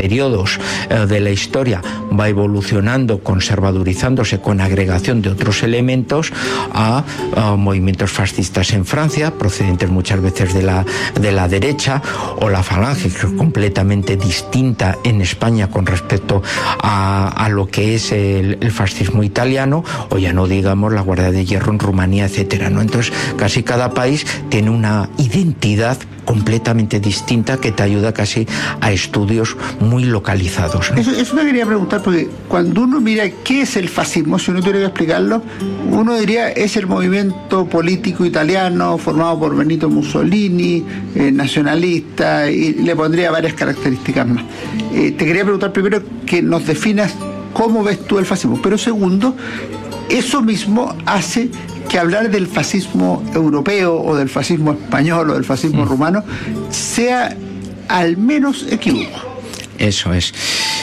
periodos de la historia va evolucionando, conservadurizándose con agregación de otros elementos a movimientos fascistas en Francia, procedentes muchas veces de la derecha, o la Falange, que es completamente distinta en España con respecto a lo que es el fascismo italiano, o ya no digamos la Guardia de Hierro en Rumanía, etcétera, ¿no? Entonces, casi cada país tiene una identidad completamente distinta que te ayuda casi a estudios muy localizados, ¿no? Eso me quería preguntar, porque cuando uno mira qué es el fascismo, si uno tuviera que explicarlo, uno diría es el movimiento político italiano formado por Benito Mussolini, nacionalista, y le pondría varias características más. Te quería preguntar primero que nos definas cómo ves tú el fascismo, pero segundo, eso mismo hace que hablar del fascismo europeo o del fascismo español o del fascismo rumano sea al menos equívoco. Eso es.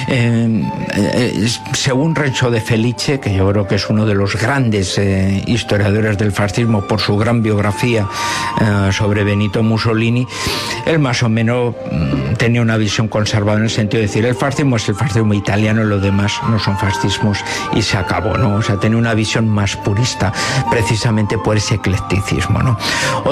Según Renzo de Felice, que yo creo que es uno de los grandes historiadores del fascismo por su gran biografía sobre Benito Mussolini, él más o menos tenía una visión conservadora en el sentido de decir el fascismo es el fascismo italiano y lo demás no son fascismos y se acabó, ¿no? O sea, tenía una visión más purista precisamente por ese eclecticismo, ¿no?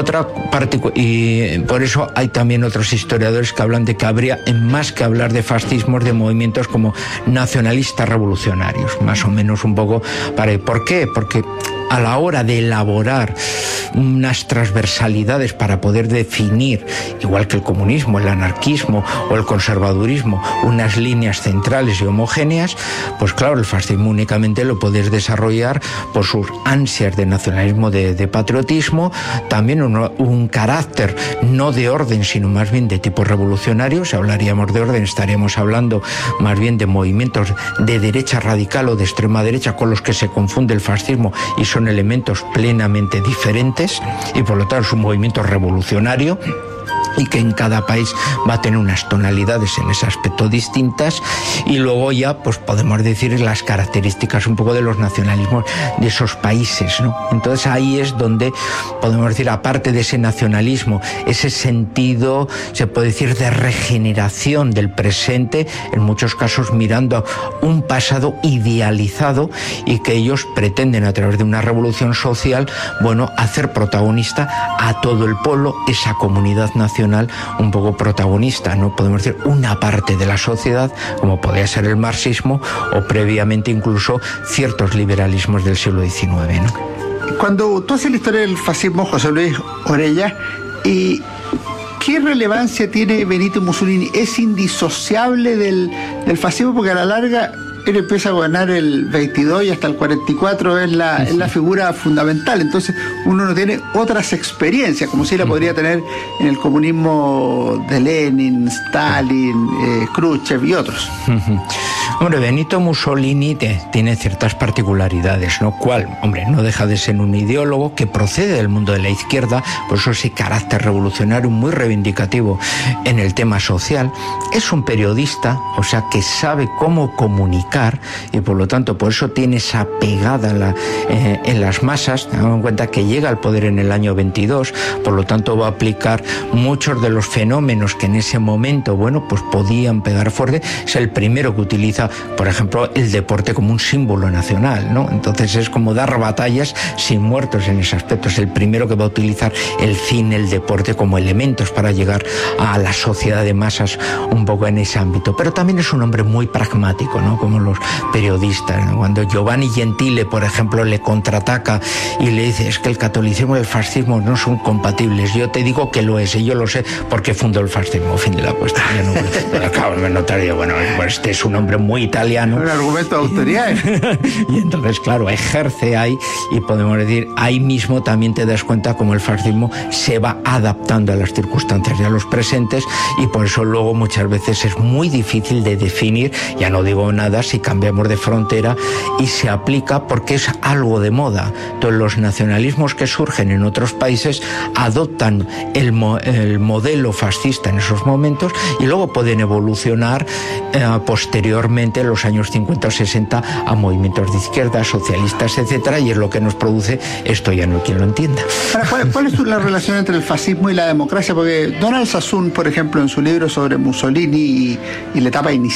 Y por eso hay también otros historiadores que hablan de que habría, más que hablar de fascismos, de movimientos como nacionalistas revolucionarios, más o menos un poco. ¿Por qué? Porque a la hora de elaborar unas transversalidades para poder definir, igual que el comunismo, el anarquismo o el conservadurismo, unas líneas centrales y homogéneas, pues claro, el fascismo únicamente lo puedes desarrollar por sus ansias de nacionalismo, de patriotismo, también un carácter no de orden, sino más bien de tipo revolucionario. Si hablaríamos de orden, estaríamos hablando más bien de movimientos de derecha radical o de extrema derecha con los que se confunde el fascismo y son elementos plenamente diferentes, y por lo tanto es un movimiento revolucionario y que en cada país va a tener unas tonalidades en ese aspecto distintas, y luego ya pues podemos decir las características un poco de los nacionalismos de esos países, ¿no? Entonces ahí es donde podemos decir, aparte de ese nacionalismo, ese sentido, se puede decir, de regeneración del presente, en muchos casos mirando a un pasado idealizado, y que ellos pretenden a través de una revolución social, bueno, hacer protagonista a todo el pueblo, esa comunidad nacional un poco protagonista, ¿no? Podemos decir una parte de la sociedad, como podría ser el marxismo o previamente incluso ciertos liberalismos del siglo XIX, ¿no? Cuando tú haces la historia del fascismo, José Luis Orella, ¿qué relevancia tiene Benito Mussolini? ¿Es indisociable del fascismo? Porque a la larga él empieza a gobernar el 22 y hasta el 44 es la figura fundamental. Entonces uno no tiene otras experiencias, como si la podría tener en el comunismo de Lenin, Stalin, Khrushchev y otros. Hombre, Benito Mussolini tiene ciertas particularidades, ¿no? ¿Cuál? Hombre, no deja de ser un ideólogo que procede del mundo de la izquierda, por eso ese carácter revolucionario muy reivindicativo en el tema social. Es un periodista, o sea, que sabe cómo comunicar, y por lo tanto por eso tiene esa pegada en las masas. Tengamos en cuenta que llega al poder en el año 22, por lo tanto va a aplicar muchos de los fenómenos que en ese momento, bueno, pues podían pegar fuerte. Es el primero que utiliza, por ejemplo, el deporte como un símbolo nacional, ¿no? Entonces es como dar batallas sin muertos en ese aspecto. Es el primero que va a utilizar el cine, el deporte como elementos para llegar a la sociedad de masas un poco en ese ámbito. Pero también es un hombre muy pragmático, ¿no? Como los periodistas, ¿no? Cuando Giovanni Gentile, por ejemplo, le contraataca y le dice, es que el catolicismo y el fascismo no son compatibles. Yo te digo que lo es, y yo lo sé porque fundó el fascismo. Fin de la cuestión. Pero claro, me notaría, bueno, pues este es un hombre muy italiano. Un argumento de autoridad. Y entonces, claro, ejerce ahí, y podemos decir, ahí mismo también te das cuenta cómo el fascismo se va adaptando a las circunstancias y a los presentes, y por eso luego muchas veces es muy difícil de definir, ya no digo nada si cambiamos de frontera, y se aplica porque es algo de moda. Entonces los nacionalismos que surgen en otros países adoptan el modelo fascista en esos momentos, y luego pueden evolucionar posteriormente en los años 50 o 60 a movimientos de izquierda, socialistas, etcétera, y es lo que nos produce esto, ya no hay quien lo entienda. ¿Cuál es la relación entre el fascismo y la democracia? Porque Donald Sassoon, por ejemplo, en su libro sobre Mussolini y la etapa inicial